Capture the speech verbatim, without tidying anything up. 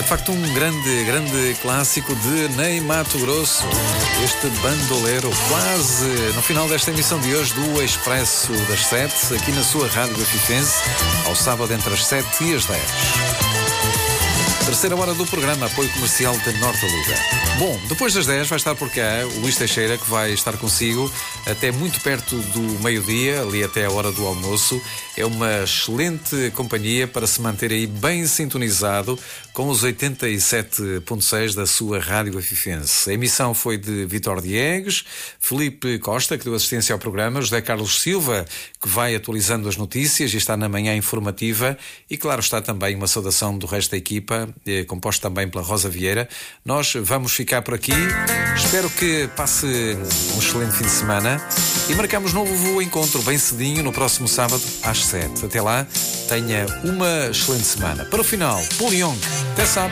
facto um grande, grande clássico de Ney Matogrosso. Este bandoleiro quase no final desta emissão de hoje do Expresso das sete, aqui na sua Rádio Afifense, ao sábado entre as sete e as dez. Terceira hora do programa, apoio comercial de Nortaluga. Bom, depois das dez vai estar por cá o Luís Teixeira, que vai estar consigo até muito perto do meio-dia, ali até a hora do almoço. É uma excelente companhia para se manter aí bem sintonizado com os oitenta e sete ponto seis da sua Rádio Afifense. A emissão foi de Vitor Diegues, Felipe Costa, que deu assistência ao programa, José Carlos Silva, que vai atualizando as notícias e está na manhã informativa, e claro está também uma saudação do resto da equipa, composto também pela Rosa Vieira. Nós vamos ficar por aqui, espero que passe um excelente fim de semana e marcamos novo encontro bem cedinho no próximo sábado às sete. Até lá, tenha uma excelente semana. Para o final, Paul Young, até sábado.